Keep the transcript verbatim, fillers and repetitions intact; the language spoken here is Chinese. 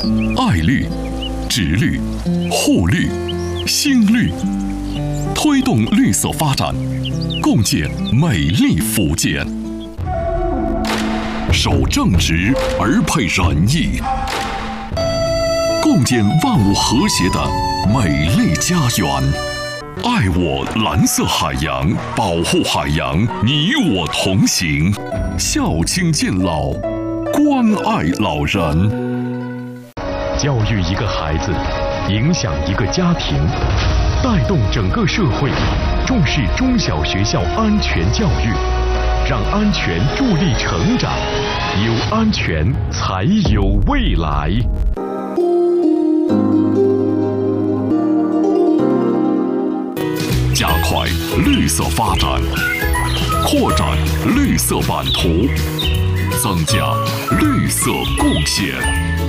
爱绿、植绿、护绿、新绿，推动绿色发展，共建美丽福建。守正直而配仁义，共建万物和谐的美丽家园。爱我蓝色海洋，保护海洋，你我同行。孝亲敬老，关爱老人。 教育一个孩子，影响一个家庭，带动整个社会，重视中小学校安全教育，让安全助力成长，有安全才有未来。 加快绿色发展，扩展绿色版图，增加绿色贡献。